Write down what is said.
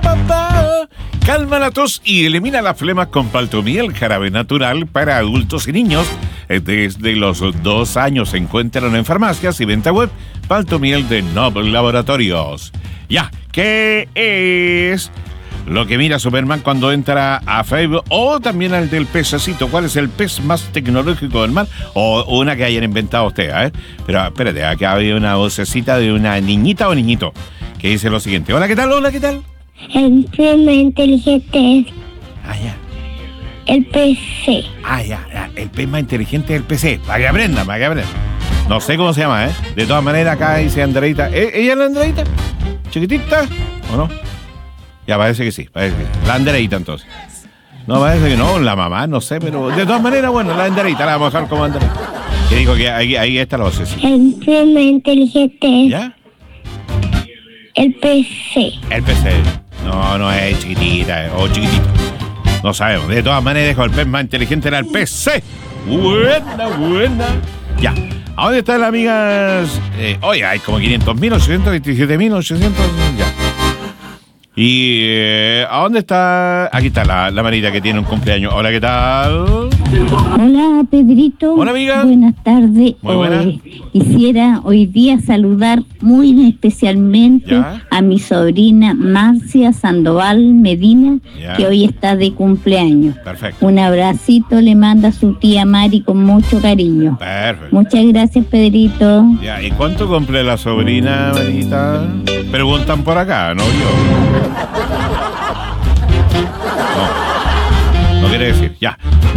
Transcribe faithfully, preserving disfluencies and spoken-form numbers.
pa, pa. Calma la tos y elimina la flema con Paltomiel, jarabe natural para adultos y niños. Desde los dos años se encuentran en farmacias y venta web. Paltomiel de Noble Laboratorios. Ya, ¿qué es lo que mira Superman cuando entra a Facebook? O también al del pececito. ¿Cuál es el pez más tecnológico del mar? O una que hayan inventado ustedes, ¿eh? Pero espérate, acá había una vocecita de una niñita o niñito que dice lo siguiente. Hola, ¿qué tal? Hola, ¿qué tal? El pez más inteligente es Ah, ya. el P C. Ah, ya, ya. El pez más inteligente es el P C. Para que aprenda, para que aprenda. No sé cómo se llama, ¿eh? De todas maneras, acá dice Andreita. ¿Eh? ¿Ella es la Andreita? ¿Chiquitita? ¿O no? Ya, parece que sí, parece que sí. La Andreita, entonces. No, parece que no, la mamá, no sé, pero de todas maneras, bueno, la Andreita, la vamos a dejar como Andreita. Que dijo que ahí, ahí está la voz, sí. El pez más inteligente es ¿Ya? el P C. El P C. No, no es chiquitita, eh, o chiquitito. No sabemos. De todas maneras, dijo el pez más inteligente era el P C. Buena, buena. Ya. ¿A dónde están las amigas? Eh, oye, hay como quinientos mil, ochocientos veintisiete mil, ochocientos. Ya. ¿Y eh, a dónde está? Aquí está la, la manita que tiene un cumpleaños. Hola, ¿qué tal? Hola, Pedrito. Hola, amiga. Buenas tardes. Muy buena. Hoy quisiera hoy día saludar muy especialmente ¿Ya? a mi sobrina Marcia Sandoval Medina, ¿Ya? que hoy está de cumpleaños. Perfecto. Un abracito le manda su tía Mari con mucho cariño. Perfecto. Muchas gracias, Pedrito. Ya, ¿y cuánto cumple la sobrina, manita? Preguntan por acá, no yo. No, no quiere decir, ya.